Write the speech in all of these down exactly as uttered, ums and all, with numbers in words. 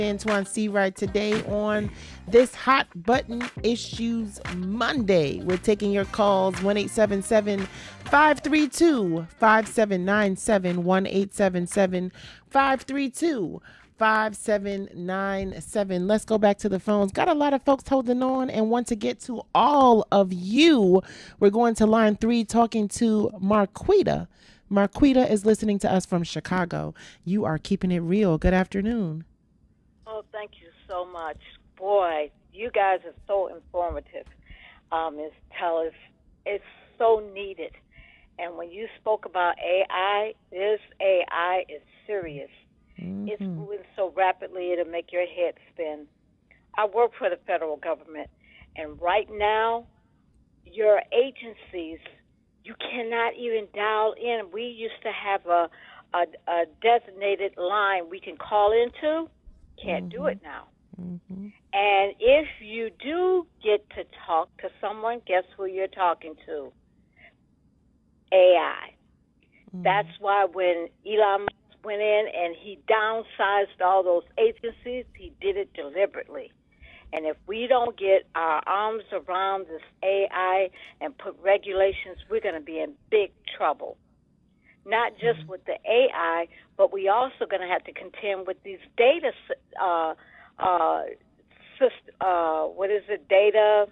Antoine Seawright today on this Hot Button Issues Monday. We're taking your calls one eight seven seven, five three two, five seven nine seven, one eight seven seven, five three two, five seven nine seven. Let's go back to the phones. Got a lot of folks holding on and want to get to all of you. We're going to line three talking to Marquita. Marquita is listening to us from Chicago. You are keeping it real. Good afternoon. Oh, thank you so much. Boy, you guys are so informative, um, Miz Tellis. It's so needed. And when you spoke about A I, this A I is serious. Mm-hmm. It's moving so rapidly it'll make your head spin. I work for the federal government, and right now, your agencies, you cannot even dial in. We used to have a, a, a designated line we can call into. Can't mm-hmm. do it now. Mm-hmm. And if you do get to talk to someone, guess who you're talking to? A I. Mm-hmm. That's why when Elon Musk went in and he downsized all those agencies, he did it deliberately. And if we don't get our arms around this A I and put regulations, we're going to be in big trouble. Not just mm-hmm. with the A I, but we also going to have to contend with these data, uh, uh, system, uh, what is it, data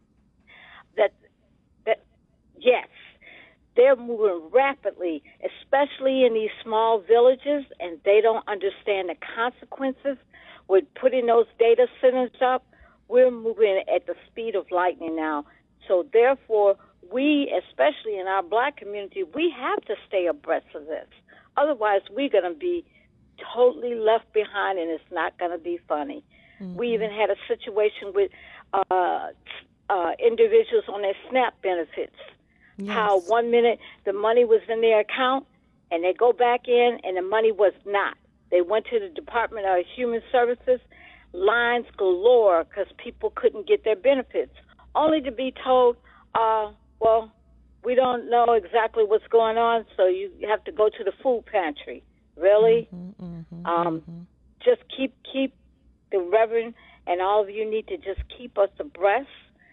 that, that, yes, they're moving rapidly, especially in these small villages, and they don't understand the consequences with putting those data centers up. We're moving at the speed of lightning now. So therefore, we, especially in our black community, we have to stay abreast of this. Otherwise, we're going to be totally left behind, and it's not going to be funny. Mm-hmm. We even had a situation with uh, uh, individuals on their SNAP benefits. Yes. How one minute the money was in their account, and they go back in, and the money was not. They went to the Department of Human Services, lines galore because people couldn't get their benefits, only to be told, uh, well, we don't know exactly what's going on, so you have to go to the food pantry. Really? Mm-hmm, mm-hmm, um, mm-hmm. Just keep keep the Reverend and all of you need to just keep us abreast.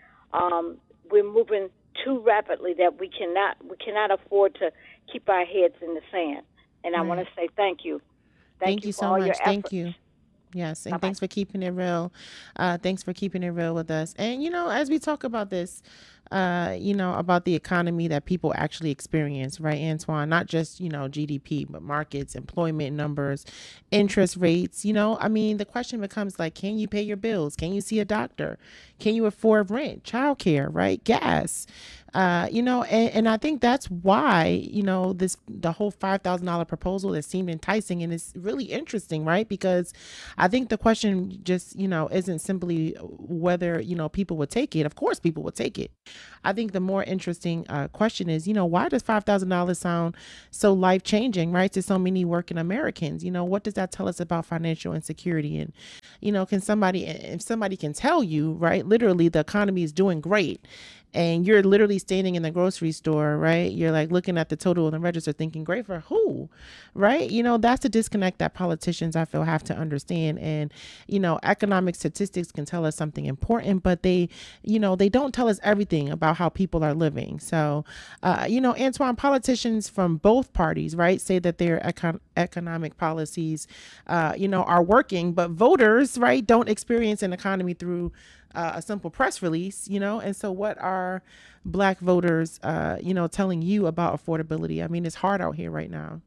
Um, we're moving too rapidly that we cannot we cannot afford to keep our heads in the sand. And I right. want to say thank you. Thank, thank you, you for so all much. Your thank efforts. you. Yes, and Bye-bye. Thanks for keeping it real. Uh, thanks for keeping it real with us. And, you know, as we talk about this, uh, you know, about the economy that people actually experience, right, Antoine? Not just, you know, G D P, but markets, employment numbers, interest rates. You know, I mean, the question becomes like, can you pay your bills? Can you see a doctor? Can you afford rent, childcare, right? Gas. Uh, you know, and, and I think that's why, you know, this the whole five thousand dollars proposal that seemed enticing and it's really interesting, right? Because I think the question just, you know, isn't simply whether, you know, people would take it. Of course, people would take it. I think the more interesting uh, question is, you know, why does five thousand dollars sound so life changing, right, to so many working Americans? You know, what does that tell us about financial insecurity? And, you know, can somebody, if somebody can tell you, right, literally the economy is doing great, and you're literally standing in the grocery store, right? You're like looking at the total in the register thinking, great for who, right? You know, that's a disconnect that politicians, I feel, have to understand. And, you know, economic statistics can tell us something important, but they, you know, they don't tell us everything about how people are living. So, uh, you know, Antoine, politicians from both parties, right, say that their econ- economic policies, uh, you know, are working, but voters, right, don't experience an economy through Uh, a simple press release, you know. And so what are black voters, uh, you know, telling you about affordability? I mean, it's hard out here right now.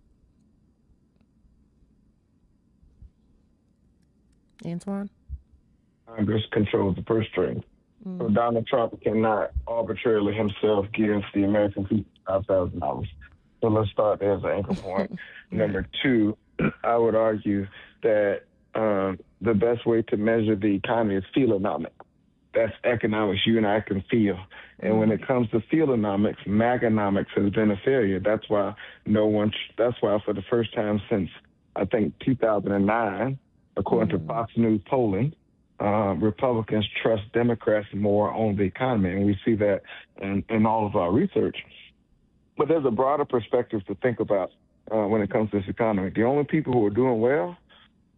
Antoine? Congress controls the purse strings. Mm. So Donald Trump cannot arbitrarily himself give the American people five thousand dollars. So let's start there as an anchor point. Yeah. Number two, I would argue that um, the best way to measure the economy is feelonomics. That's economics you and I can feel. And mm-hmm. when it comes to feelonomics, Maganomics has been a failure. That's why no one, that's why for the first time since, I think, two thousand nine, according mm-hmm. to Fox News polling, uh, Republicans trust Democrats more on the economy. And we see that in, in all of our research. But there's a broader perspective to think about uh, when it comes to this economy. The only people who are doing well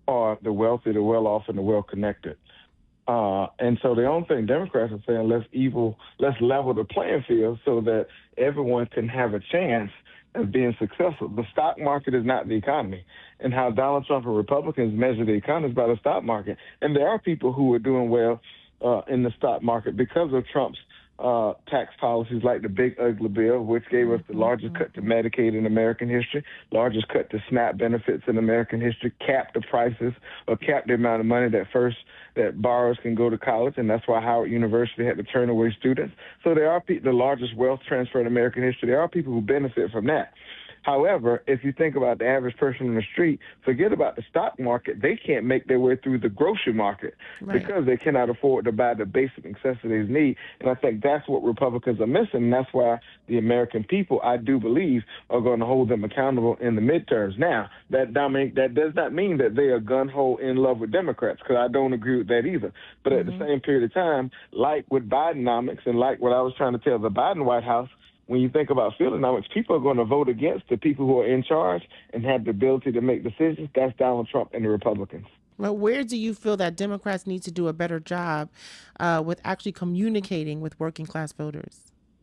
are the wealthy, the well-off, and the well-connected. Uh, and so the only thing Democrats are saying, let's evil, let's level the playing field so that everyone can have a chance of being successful. The stock market is not the economy. And how Donald Trump and Republicans measure the economy is by the stock market. And there are people who are doing well uh, in the stock market because of Trump's uh, tax policies like the Big Ugly Bill, which gave us the largest cut to Medicaid in American history, largest cut to SNAP benefits in American history, capped the prices or capped the amount of money that first that borrowers can go to college, and that's why Howard University had to turn away students. So there are pe- the largest wealth transfer in American history. There are people who benefit from that. However, if you think about the average person on the street, forget about the stock market. They can't make their way through the grocery market right. because they cannot afford to buy the basic necessities need. And I think that's what Republicans are missing. And that's why the American people, I do believe, are going to hold them accountable in the midterms. Now, that, Dominic, that does not mean that they are gun-ho in love with Democrats, because I don't agree with that either. But mm-hmm. at the same period of time, like with Bidenomics and like what I was trying to tell the Biden White House, when you think about Philonomics, people are going to vote against the people who are in charge and have the ability to make decisions. That's Donald Trump and the Republicans. Well, where do you feel that Democrats need to do a better job uh, with actually communicating with working class voters?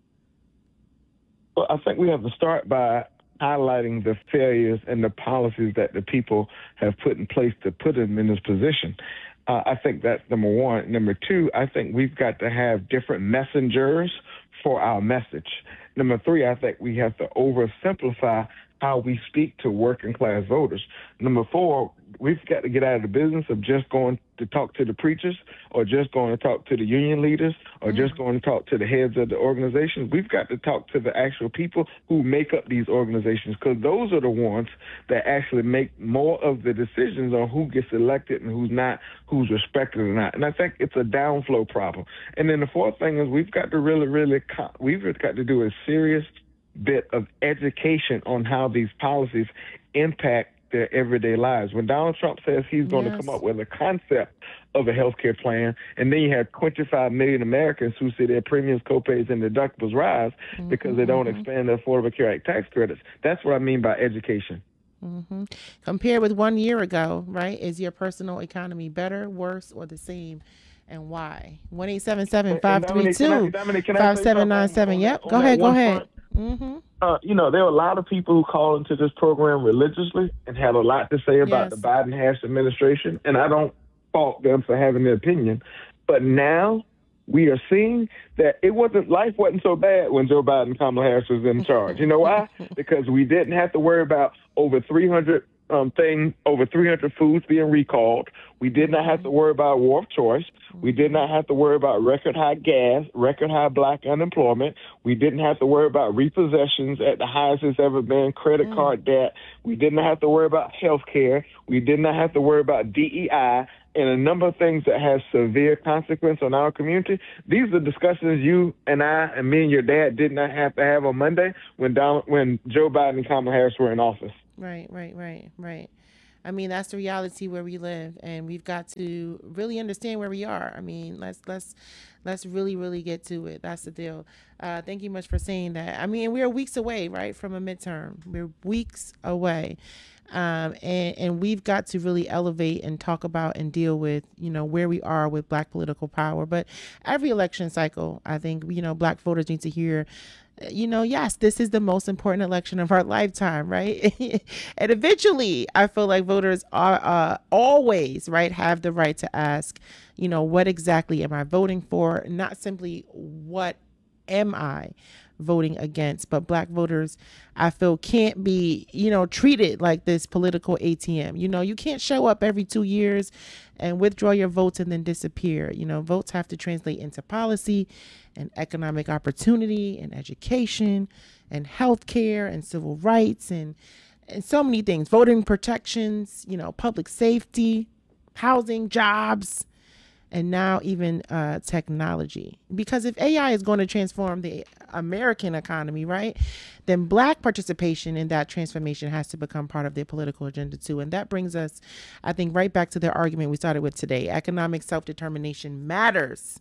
Well, I think we have to start by highlighting the failures and the policies that the people have put in place to put them in this position. Uh, I think that's number one. Number two, I think we've got to have different messengers for our message. Number three, I think we have to oversimplify how we speak to working class voters. Number four, we've got to get out of the business of just going to talk to the preachers or just going to talk to the union leaders or mm-hmm. just going to talk to the heads of the organizations. We've got to talk to the actual people who make up these organizations, because those are the ones that actually make more of the decisions on who gets elected and who's not, who's respected or not. And I think it's a downflow problem. And then the fourth thing is we've got to really, really, we've got to do a serious bit of education on how these policies impact their everyday lives. When Donald Trump says he's going yes. to come up with a concept of a health care plan, and then you have twenty-five million Americans who see their premiums, copays, and deductibles rise mm-hmm, because they don't mm-hmm. expand the Affordable Care Act tax credits. That's what I mean by education. Mm-hmm. Compared with one year ago, right? Is your personal economy better, worse, or the same? And why? one eight seven seven, five three two, five seven nine seven. Yep. Go ahead. Go ahead. Mm-hmm. Uh, you know, there are a lot of people who call into this program religiously and have a lot to say about yes. the Biden-Harris administration, and I don't fault them for having their opinion. But now we are seeing that it wasn't life wasn't so bad when Joe Biden and Kamala Harris was in charge. You know why? Because we didn't have to worry about over three hundred um, things, over three hundred foods being recalled. We did not have to worry about war of choice. We did not have to worry about record high gas, record high black unemployment. We didn't have to worry about repossessions at the highest it's ever been, credit mm. card debt. We didn't have to worry about health care. We did not have to worry about D E I and a number of things that have severe consequence on our community. These are discussions you and I and me and your dad did not have to have on Monday when Donald, when Joe Biden and Kamala Harris were in office. Right, right, right, right. I mean, that's the reality where we live, and we've got to really understand where we are. I mean, let's let's let's really, really get to it. That's the deal. Uh, thank you much for saying that. I mean, we're weeks away, right, from a midterm. We're weeks away. Um, and, and we've got to really elevate and talk about and deal with, you know, where we are with Black political power. But every election cycle, I think, you know, Black voters need to hear, you know, yes, this is the most important election of our lifetime, right? And eventually, I feel like voters are uh, always, right, have the right to ask, you know, what exactly am I voting for? Not simply what am I voting against, but Black voters, I feel, can't be, you know, treated like this political A T M. You know, you can't show up every two years and withdraw your votes and then disappear. You know, votes have to translate into policy and economic opportunity and education and healthcare and civil rights and, and so many things, voting protections, you know, public safety, housing, jobs, and now even uh, technology. Because if A I is going to transform the American economy, right, then Black participation in that transformation has to become part of their political agenda too. And that brings us, I think, right back to the argument we started with today. Economic self-determination matters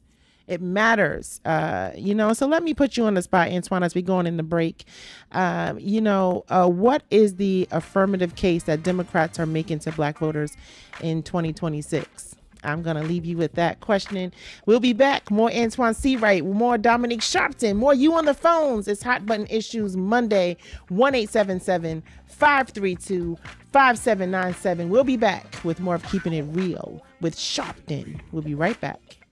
It matters, uh, you know. So let me put you on the spot, Antoine, as we going in the break. Um, you know, uh, what is the affirmative case that Democrats are making to black voters in twenty twenty-six? I'm going to leave you with that questioning. We'll be back. More Antoine Seawright, more Dominique Sharpton, more you on the phones. It's Hot Button Issues Monday, one eight seven seven, five three two, five seven nine seven. We'll be back with more of Keeping It Real with Sharpton. We'll be right back.